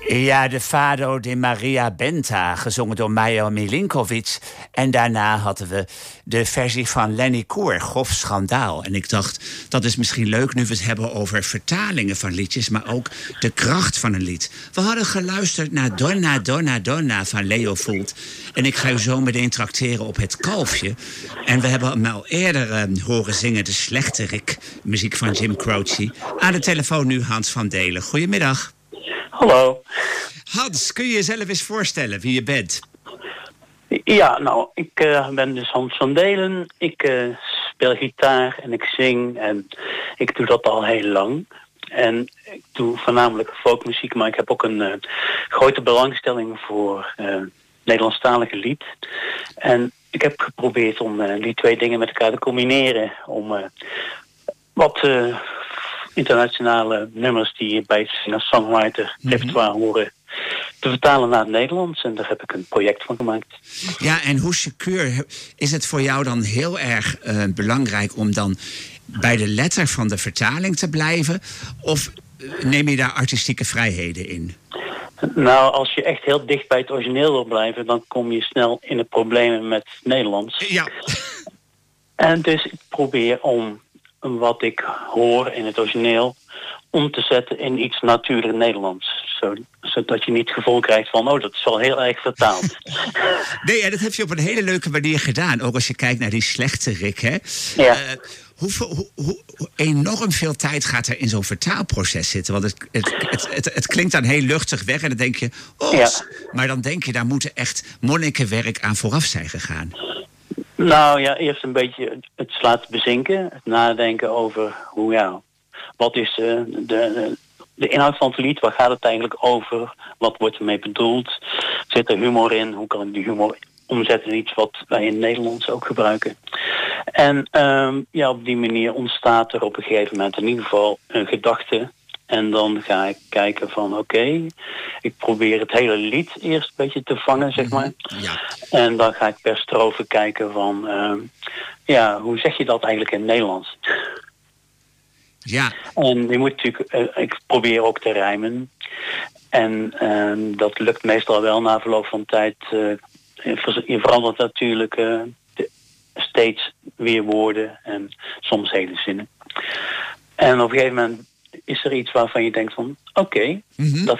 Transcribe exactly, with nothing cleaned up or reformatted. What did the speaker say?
Ja, de Fado di Maria Benta, gezongen door Majo Milinkovic. En daarna hadden we de versie van Lenny Koer, Grof Schandaal. En ik dacht, dat is misschien leuk nu we het hebben over vertalingen van liedjes, maar ook de kracht van een lied. We hadden geluisterd naar Donna, Donna, Donna van Leo Voelt. En ik ga u zo meteen trakteren op Het Kalfje. En we hebben hem al eerder uh, horen zingen De Slechterik, muziek van Jim Croce. Aan de telefoon nu Hans van Delen. Goedemiddag. Hallo. Hans, kun je jezelf eens voorstellen wie je bent? Ja, nou, ik uh, ben dus Hans van Delen. Ik uh, speel gitaar en ik zing en ik doe dat al heel lang. En ik doe voornamelijk folkmuziek, maar ik heb ook een uh, grote belangstelling voor uh, Nederlandstalige lied. En ik heb geprobeerd om uh, die twee dingen met elkaar te combineren. Om uh, wat uh, internationale nummers die bij het singer-songwriter repertoire mm-hmm. horen te vertalen naar het Nederlands. En daar heb ik een project van gemaakt. Ja, en hoe secuur is het voor jou dan heel erg uh, belangrijk om dan bij de letter van de vertaling te blijven? Of neem je daar artistieke vrijheden in? Nou, als je echt heel dicht bij het origineel wil blijven, dan kom je snel in de problemen met het Nederlands. Ja. En dus ik probeer om wat ik hoor in het origineel om te zetten in iets natuurlijk Nederlands. Zodat je niet het gevoel krijgt van, oh, dat is wel heel erg vertaald. Nee, en dat heb je op een hele leuke manier gedaan. Ook als je kijkt naar die Slechterik, hè. Ja. Uh, Hoeveel, hoe, hoe, hoe enorm veel tijd gaat er in zo'n vertaalproces zitten? Want het, het, het, het, het klinkt dan heel luchtig weg en dan denk je, oh, ja. Maar dan denk je, daar moet echt monnikenwerk aan vooraf zijn gegaan. Nou ja, eerst een beetje het laten bezinken. Het nadenken over hoe, ja, wat is uh, de, de, de inhoud van het lied? Waar gaat het eigenlijk over? Wat wordt ermee bedoeld? Zit er humor in? Hoe kan ik die humor omzetten in iets wat wij in het Nederlands ook gebruiken? En um, ja, op die manier ontstaat er op een gegeven moment in ieder geval een gedachte. En dan ga ik kijken van oké, okay, ik probeer het hele lied eerst een beetje te vangen, zeg maar. Ja. En dan ga ik per strofe kijken van, uh, ja, hoe zeg je dat eigenlijk in het Nederlands? Ja. En je moet natuurlijk, uh, ik probeer ook te rijmen. En uh, dat lukt meestal wel na verloop van tijd. Uh, je verandert natuurlijk uh, de, steeds weer woorden en soms hele zinnen. En op een gegeven moment is er iets waarvan je denkt van, oké, okay, mm-hmm. dat